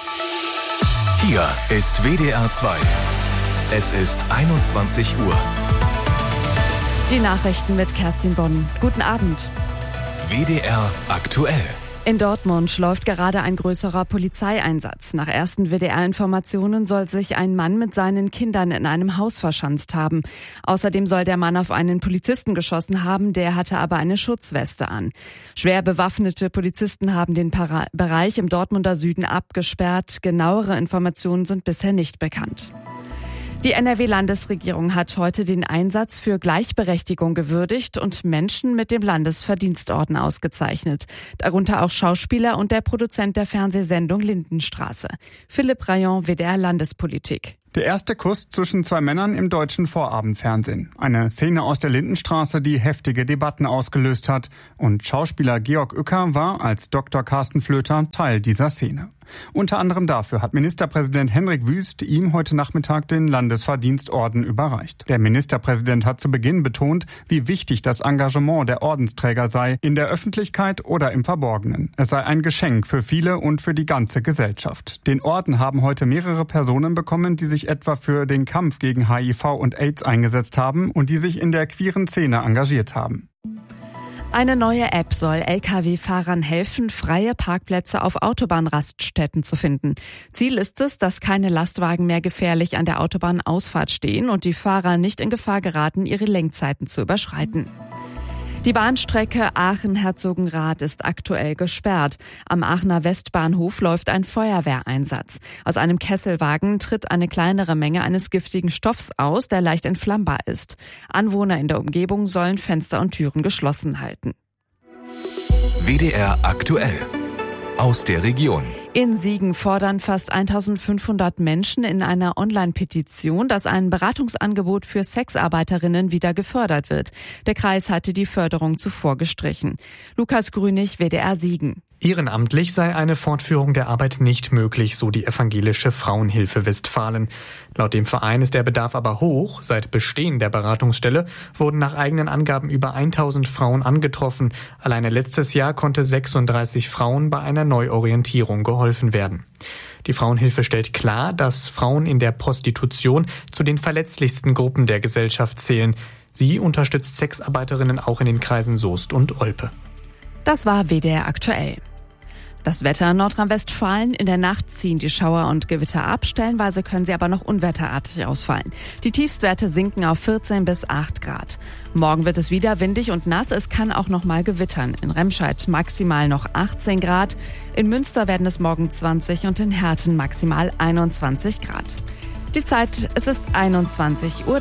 Hier ist WDR 2. Es ist 21 Uhr. Die Nachrichten mit Kerstin Bonn. Guten Abend. WDR aktuell. In Dortmund läuft gerade ein größerer Polizeieinsatz. Nach ersten WDR-Informationen soll sich ein Mann mit seinen Kindern in einem Haus verschanzt haben. Außerdem soll der Mann auf einen Polizisten geschossen haben, der hatte aber eine Schutzweste an. Schwer bewaffnete Polizisten haben den Bereich im Dortmunder Süden abgesperrt. Genauere Informationen sind bisher nicht bekannt. Die NRW-Landesregierung hat heute den Einsatz für Gleichberechtigung gewürdigt und Menschen mit dem Landesverdienstorden ausgezeichnet. Darunter auch Schauspieler und der Produzent der Fernsehsendung Lindenstraße. Philipp Rayon, WDR Landespolitik. Der erste Kuss zwischen zwei Männern im deutschen Vorabendfernsehen. Eine Szene aus der Lindenstraße, die heftige Debatten ausgelöst hat. Und Schauspieler Georg Uecker war als Dr. Carsten Flöter Teil dieser Szene. Unter anderem dafür hat Ministerpräsident Hendrik Wüst ihm heute Nachmittag den Landesverdienstorden überreicht. Der Ministerpräsident hat zu Beginn betont, wie wichtig das Engagement der Ordensträger sei, in der Öffentlichkeit oder im Verborgenen. Es sei ein Geschenk für viele und für die ganze Gesellschaft. Den Orden haben heute mehrere Personen bekommen, die sich etwa für den Kampf gegen HIV und AIDS eingesetzt haben und die sich in der queeren Szene engagiert haben. Eine neue App soll Lkw-Fahrern helfen, freie Parkplätze auf Autobahnraststätten zu finden. Ziel ist es, dass keine Lastwagen mehr gefährlich an der Autobahnausfahrt stehen und die Fahrer nicht in Gefahr geraten, ihre Lenkzeiten zu überschreiten. Die Bahnstrecke Aachen-Herzogenrath ist aktuell gesperrt. Am Aachener Westbahnhof läuft ein Feuerwehreinsatz. Aus einem Kesselwagen tritt eine kleinere Menge eines giftigen Stoffs aus, der leicht entflammbar ist. Anwohner in der Umgebung sollen Fenster und Türen geschlossen halten. WDR aktuell. Aus der Region. In Siegen fordern fast 1500 Menschen in einer Online-Petition, dass ein Beratungsangebot für Sexarbeiterinnen wieder gefördert wird. Der Kreis hatte die Förderung zuvor gestrichen. Lukas Grünig, WDR Siegen. Ehrenamtlich sei eine Fortführung der Arbeit nicht möglich, so die evangelische Frauenhilfe Westfalen. Laut dem Verein ist der Bedarf aber hoch. Seit Bestehen der Beratungsstelle wurden nach eigenen Angaben über 1000 Frauen angetroffen. Alleine letztes Jahr konnte 36 Frauen bei einer Neuorientierung geholfen werden. Die Frauenhilfe stellt klar, dass Frauen in der Prostitution zu den verletzlichsten Gruppen der Gesellschaft zählen. Sie unterstützt Sexarbeiterinnen auch in den Kreisen Soest und Olpe. Das war WDR aktuell. Das Wetter in Nordrhein-Westfalen. In der Nacht ziehen die Schauer und Gewitter ab. Stellenweise können sie aber noch unwetterartig ausfallen. Die Tiefstwerte sinken auf 14 bis 8 Grad. Morgen wird es wieder windig und nass. Es kann auch noch mal gewittern. In Remscheid maximal noch 18 Grad. In Münster werden es morgen 20 und in Herten maximal 21 Grad. Die Zeit, es ist 21:03 Uhr.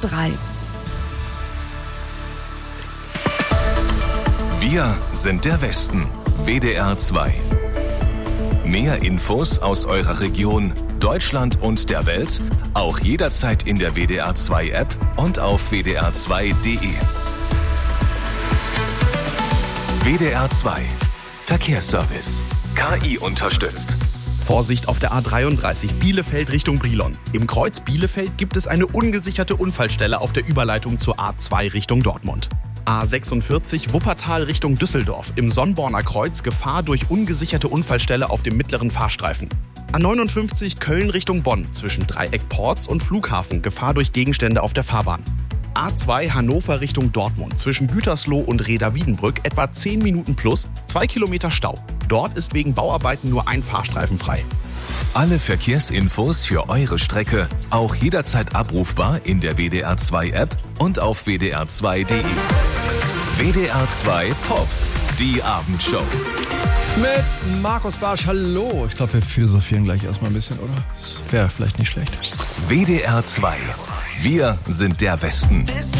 Wir sind der Westen. WDR 2. Mehr Infos aus eurer Region, Deutschland und der Welt, auch jederzeit in der WDR 2 App und auf wdr2.de. WDR 2. Verkehrsservice. KI unterstützt. Vorsicht auf der A33 Bielefeld Richtung Brilon. Im Kreuz Bielefeld gibt es eine ungesicherte Unfallstelle auf der Überleitung zur A2 Richtung Dortmund. A46 Wuppertal Richtung Düsseldorf. Im Sonnborner Kreuz Gefahr durch ungesicherte Unfallstelle auf dem mittleren Fahrstreifen. A59 Köln Richtung Bonn. Zwischen Dreieck Porz und Flughafen. Gefahr durch Gegenstände auf der Fahrbahn. A2 Hannover Richtung Dortmund. Zwischen Gütersloh und Reda-Wiedenbrück etwa 10 Minuten plus, 2 Kilometer Stau. Dort ist wegen Bauarbeiten nur ein Fahrstreifen frei. Alle Verkehrsinfos für eure Strecke auch jederzeit abrufbar in der WDR 2 App und auf wdr2.de. WDR 2 Pop, die Abendshow. Mit Markus Barsch, hallo. Ich glaube, wir philosophieren gleich erstmal ein bisschen, oder? Das wäre vielleicht nicht schlecht. WDR 2. Wir sind der Westen.